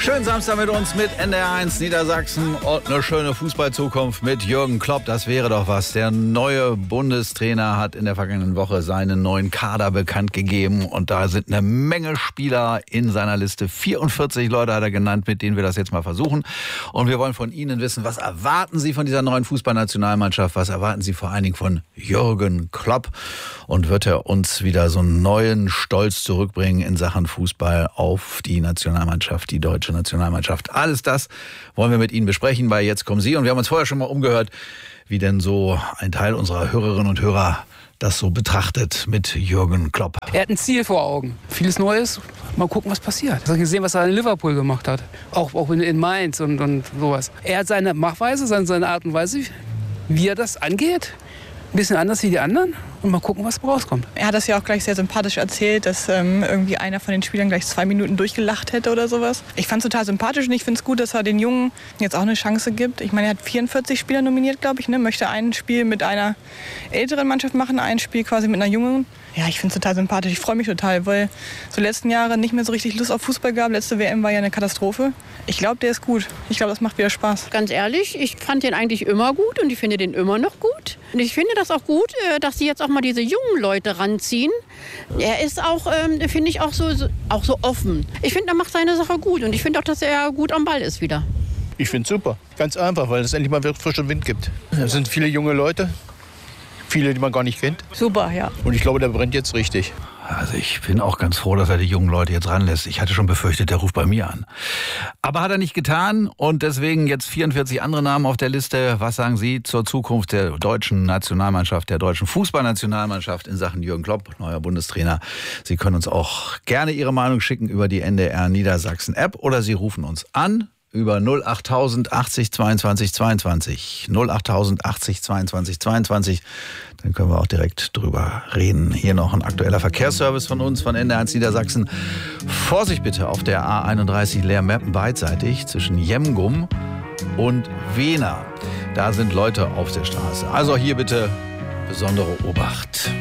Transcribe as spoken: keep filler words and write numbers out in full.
Schönen Samstag mit uns, mit N D R eins Niedersachsen und eine schöne Fußballzukunft mit Jürgen Klopp. Das wäre doch was. Der neue Bundestrainer hat in der vergangenen Woche seinen neuen Kader bekannt gegeben. Und da sind eine Menge Spieler in seiner Liste. vierundvierzig Leute hat er genannt, mit denen wir das jetzt mal versuchen. Und wir wollen von Ihnen wissen, was erwarten Sie von dieser neuen Fußballnationalmannschaft? Was erwarten Sie vor allen Dingen von Jürgen Klopp? Und wird er uns wieder so einen neuen Stolz zurückbringen in Sachen Fußball auf die Nationalmannschaft, die deutsche Nationalmannschaft? Alles das wollen wir mit Ihnen besprechen bei Jetzt kommen Sie. Und wir haben uns vorher schon mal umgehört, wie denn so ein Teil unserer Hörerinnen und Hörer das so betrachtet mit Jürgen Klopp. Er hat ein Ziel vor Augen. Vieles Neues. Mal gucken, was passiert. Ich habe gesehen, was er in Liverpool gemacht hat. Auch, auch in, in Mainz und, und sowas. Er hat seine Machweise, seine, seine Art und Weise, wie er das angeht. Ein bisschen anders wie die anderen und mal gucken, was rauskommt. Er hat das ja auch gleich sehr sympathisch erzählt, dass ähm, irgendwie einer von den Spielern gleich zwei Minuten durchgelacht hätte oder sowas. Ich fand es total sympathisch und ich finde es gut, dass er den Jungen jetzt auch eine Chance gibt. Ich meine, er hat vierundvierzig Spieler nominiert, glaube ich, ne? Möchte ein Spiel mit einer älteren Mannschaft machen, ein Spiel quasi mit einer jungen. Ja, ich finde es total sympathisch. Ich freue mich total, weil so letzten Jahre nicht mehr so richtig Lust auf Fußball gab. Letzte W M war ja eine Katastrophe. Ich glaube, der ist gut. Ich glaube, das macht wieder Spaß. Ganz ehrlich, ich fand den eigentlich immer gut und ich finde den immer noch gut. Und ich finde das auch gut, dass sie jetzt auch mal diese jungen Leute ranziehen. Er ist auch, ähm, finde ich, auch so, auch so offen. Ich finde, er macht seine Sache gut und ich finde auch, dass er gut am Ball ist wieder. Ich finde es super. Ganz einfach, weil es endlich mal frischen Wind gibt. Es sind viele junge Leute. Viele, die man gar nicht kennt. Super, ja. Und ich glaube, der brennt jetzt richtig. Also ich bin auch ganz froh, dass er die jungen Leute jetzt ranlässt. Ich hatte schon befürchtet, der ruft bei mir an. Aber hat er nicht getan und deswegen jetzt vierundvierzig andere Namen auf der Liste. Was sagen Sie zur Zukunft der deutschen Nationalmannschaft, der deutschen Fußballnationalmannschaft in Sachen Jürgen Klopp, neuer Bundestrainer? Sie können uns auch gerne Ihre Meinung schicken über die N D R Niedersachsen App oder Sie rufen uns an über null achttausend achtzig zweiundzwanzig zweiundzwanzig. null achttausend achtzig zweiundzwanzig zweiundzwanzig. Dann können wir auch direkt drüber reden. Hier noch ein aktueller Verkehrsservice von uns, von N D R eins Niedersachsen. Vorsicht bitte auf der A einunddreißig Leermeppen beidseitig zwischen Jemgum und Wehner. Da sind Leute auf der Straße. Also hier bitte besondere Obacht.